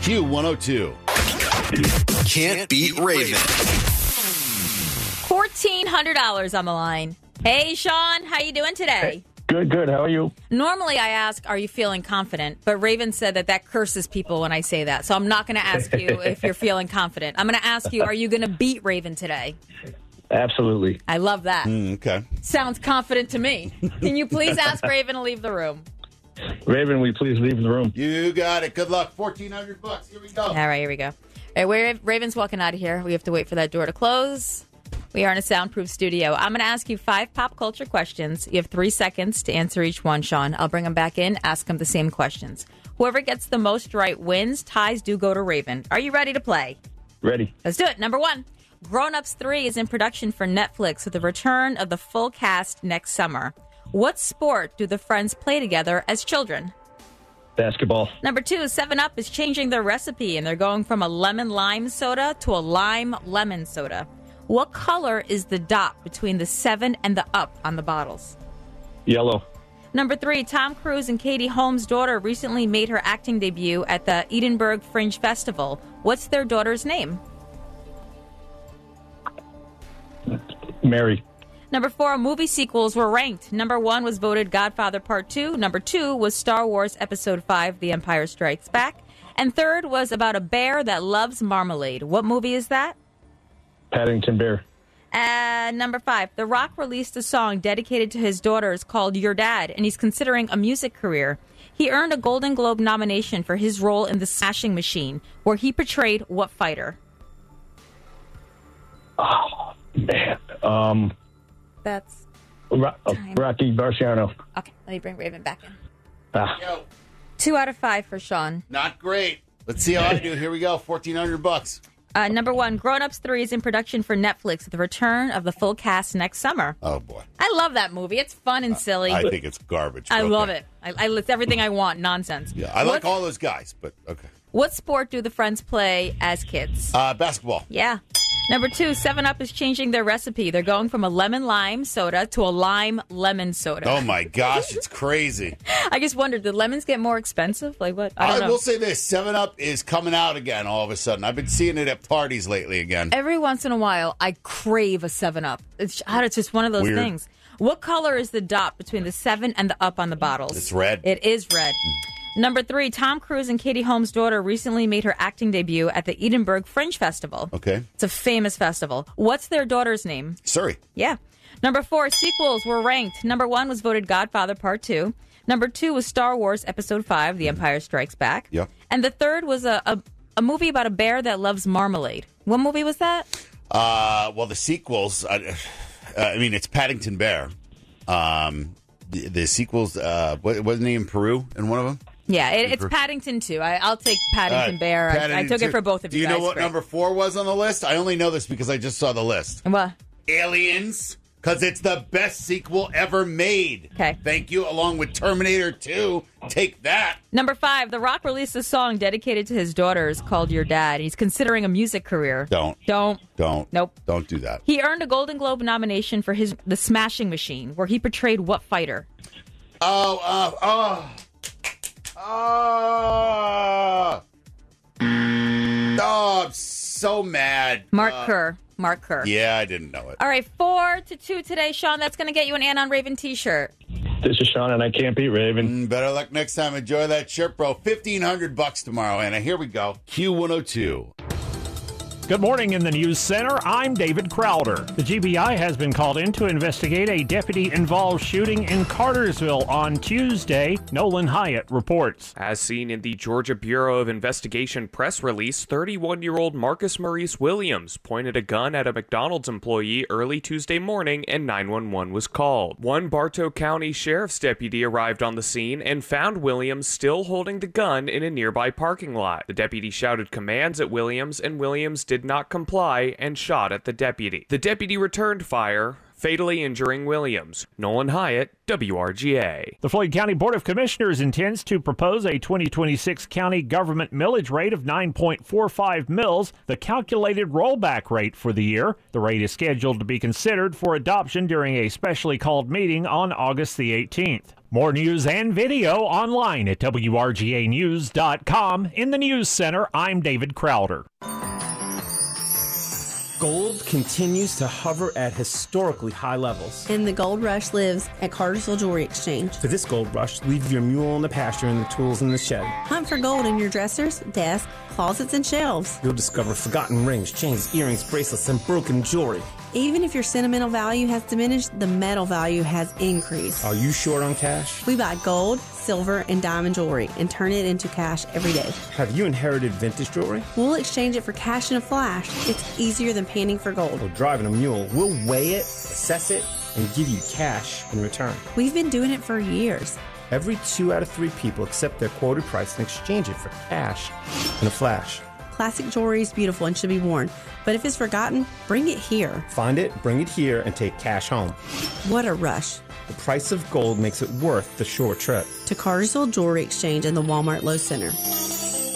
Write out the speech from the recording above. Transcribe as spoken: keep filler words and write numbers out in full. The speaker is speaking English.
Q one oh two. Can't beat Raven. fourteen hundred dollars on the line. Hey, Sean, how you doing today? Good, good. How are you? Normally I ask, are you feeling confident? But Raven said that that curses people when I say that. So I'm not going to ask you if you're feeling confident. I'm going to ask you, are you going to beat Raven today? Absolutely. I love that. Mm, okay. Sounds confident to me. Can you please ask Raven to leave the room? Raven, will you please leave the room? You got it. Good luck. fourteen hundred bucks. Here we go. All right, here we go. All right, where Raven's walking out of here. We have to wait for that door to close. We are in a soundproof studio. I'm going to ask you five pop culture questions. You have three seconds to answer each one, Sean. I'll bring them back in, ask them the same questions. Whoever gets the most right wins. Ties do go to Raven. Are you ready to play? Ready. Let's do it. Number one. Grown Ups three is in production for Netflix with the return of the full cast next summer. What sport do the friends play together as children? Basketball. Number two, seven up is changing their recipe, and they're going from a lemon lime soda to a lime lemon soda. What color is the dot between the seven and the up on the bottles? Yellow. Number three, Tom Cruise and Katie Holmes' daughter recently made her acting debut at the Edinburgh Fringe Festival. What's their daughter's name? Mary. Number four, movie sequels were ranked. Number one was voted Godfather Part two. Number two was Star Wars Episode five, The Empire Strikes Back. And third was about a bear that loves marmalade. What movie is that? Paddington Bear. And number five, The Rock released a song dedicated to his daughters called Your Dad, and he's considering a music career. He earned a Golden Globe nomination for his role in The Smashing Machine, where he portrayed what fighter? Oh, man. Um, That's Ro- uh, time. Rocky Marciano. Okay, let me bring Raven back in. Ah. Yo, Two out of five for Sean. not great. Let's see how I do. Here we go. fourteen hundred bucks. Uh, number one, Grown Ups three is in production for Netflix with the return of the full cast next summer. Oh, boy. I love that movie. It's fun and silly. I think it's garbage. I Okay. love it. I, I, it's everything I want. Nonsense. Yeah, I like what, all those guys, but okay. What sport do the friends play as kids? Uh, basketball. Yeah. Number two, seven up is changing their recipe. They're going from a lemon lime soda to a lime lemon soda. Oh, my gosh. It's crazy. I just wondered, did lemons get more expensive? Like what? I don't I know. will say this. seven up is coming out again all of a sudden. I've been seeing it at parties lately again. Every once in a while, I crave a seven up. It's, it's just one of those Weird. things. What color is the dot between the seven and the up on the bottles? It's red. It is red. Number three, Tom Cruise and Katie Holmes' daughter recently made her acting debut at the Edinburgh Fringe Festival. Okay. It's a famous festival. What's their daughter's name? Surrey. Yeah. Number four, sequels were ranked. Number one was voted Godfather Part two. Number two was Star Wars Episode five, The Empire Strikes Back. Yep. And the third was a, a, a movie about a bear that loves marmalade. What movie was that? Uh, well, the sequels, uh, uh, I mean, it's Paddington Bear. Um, the, the sequels, uh, wa- wasn't he in Peru in one of them? Yeah, it, it's Paddington two. I, I'll take Paddington Uh, Bear. I, I Paddington took two. it for both of Do you you guys. know what Great. number four was on the list? I only know this because I just saw the list. What? Aliens, because it's the best sequel ever made. Okay. Thank you, along with Terminator two. Take that. Number five, The Rock released a song dedicated to his daughters called Your Dad. He's considering a music career. Don't. Don't. Don't. Nope. Don't do that. He earned a Golden Globe nomination for his The Smashing Machine, where he portrayed what fighter? Oh, uh, oh. Oh. Oh, I'm so mad. Mark Uh, Kerr. Mark Kerr. Yeah, I didn't know it. All right, four to two today, Sean. That's going to get you an Ann on Raven t-shirt. This is Sean, and I can't beat Raven. Mm, better luck next time. Enjoy that shirt, bro. fifteen hundred bucks tomorrow, Anna. Here we go. Q one oh two. Good morning in the News Center. I'm David Crowder. The G B I has been called in to investigate a deputy-involved shooting in Cartersville on Tuesday. Nolan Hyatt reports. As seen in the Georgia Bureau of Investigation press release, thirty-one-year-old Marcus Maurice Williams pointed a gun at a McDonald's employee early Tuesday morning and nine one one was called. One Bartow County Sheriff's deputy arrived on the scene and found Williams still holding the gun in a nearby parking lot. The deputy shouted commands at Williams, and Williams did not comply and shot at the deputy. The deputy returned fire, fatally injuring Williams. Nolan Hyatt, W R G A. The Floyd County Board of Commissioners intends to propose a twenty twenty-six county government millage rate of nine point four five mils, the calculated rollback rate for the year. The rate is scheduled to be considered for adoption during a specially called meeting on August the eighteenth. More news and video online at W R G A news dot com. In the News Center, I'm David Crowder. Gold continues to hover at historically high levels. And the gold rush lives at Cartersville Jewelry Exchange. For this gold rush, leave your mule in the pasture and the tools in the shed. Hunt for gold in your dressers, desk, closets, and shelves. You'll discover forgotten rings, chains, earrings, bracelets, and broken jewelry. Even if your sentimental value has diminished, the metal value has increased. Are you short on cash? We buy gold, silver, and diamond jewelry and turn it into cash every day. Have you inherited vintage jewelry? We'll exchange it for cash in a flash. It's easier than panning for gold. Or driving a mule. We'll weigh it, assess it, and give you cash in return. We've been doing it for years. Every two out of three people accept their quoted price and exchange it for cash in a flash. Classic jewelry is beautiful and should be worn, but if it's forgotten, bring it here. Find it, bring it here, and take cash home. What a rush. The price of gold makes it worth the short trip. To Cartersville Jewelry Exchange and the Walmart Low Center.